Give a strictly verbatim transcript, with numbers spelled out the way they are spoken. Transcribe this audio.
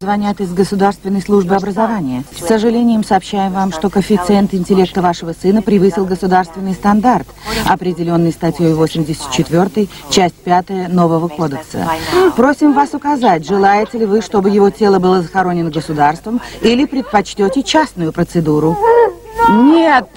Звонят из Государственной службы образования. С сожалением сообщаем вам, что коэффициент интеллекта вашего сына превысил государственный стандарт, определенный статьей восемьдесят четвёртой, часть пятая Нового кодекса. Просим вас указать, желаете ли вы, чтобы его тело было захоронено государством, или предпочтете частную процедуру? Нет!